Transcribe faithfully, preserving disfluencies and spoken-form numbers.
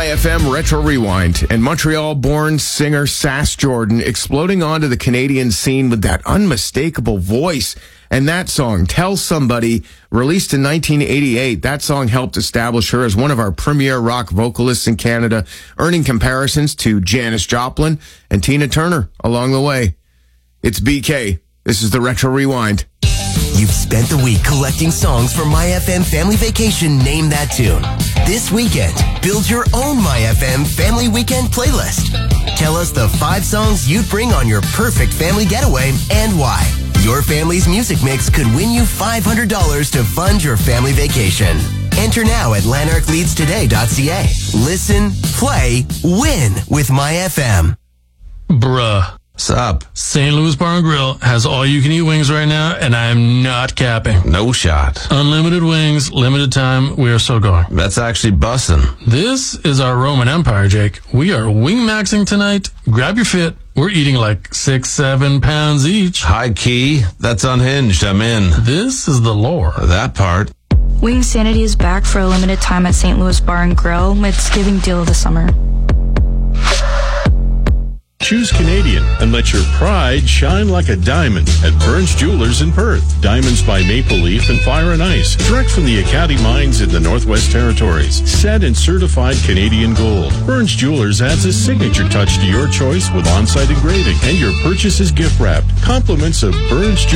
F M Retro Rewind, and Montreal-born singer Sass Jordan exploding onto the Canadian scene with that unmistakable voice. And that song, Tell Somebody, released in nineteen eighty-eight, that song helped establish her as one of our premier rock vocalists in Canada, earning comparisons to Janis Joplin and Tina Turner along the way. It's B K. This is the Retro Rewind. You've spent the week collecting songs for My F M Family Vacation Name That Tune. This weekend, build your own My F M Family Weekend playlist. Tell us the five songs you'd bring on your perfect family getaway and why. Your family's music mix could win you five hundred dollars to fund your family vacation. Enter now at lanark leads today dot c a. Listen, play, win with My F M. Bruh. What's up? Saint Louis Bar and Grill has all-you-can-eat wings right now, and I am not capping. No shot. Unlimited wings, limited time, we are so going. That's actually bussin'. This is our Roman Empire, Jake. We are wing-maxing tonight. Grab your fit. We're eating like six, seven pounds each. High key. That's unhinged. I'm in. This is the lore. That part. Wing Sanity is back for a limited time at Saint Louis Bar and Grill. It's giving deal of the summer. Choose Canadian and let your pride shine like a diamond at Burns Jewelers in Perth. Diamonds by Maple Leaf and Fire and Ice, direct from the Acadie mines in the Northwest Territories. Set in certified Canadian gold. Burns Jewelers adds a signature touch to your choice with on-site engraving, and your purchase is gift wrapped. Compliments of Burns Jewelers.